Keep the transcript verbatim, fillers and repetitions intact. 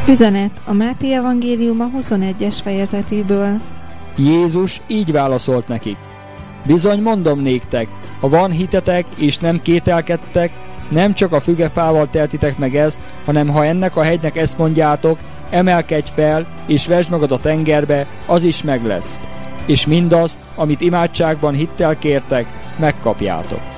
Üzenet a Máté evangéliuma huszonegyes fejezetéből. Jézus így válaszolt nekik: bizony mondom néktek, ha van hitetek és nem kételkedtek, nem csak a fügefával tehetitek meg ezt, hanem ha ennek a hegynek ezt mondjátok, emelkedj fel és vesd magad a tengerbe, az is meg lesz. És mindazt, amit imádságban hittel kértek, megkapjátok.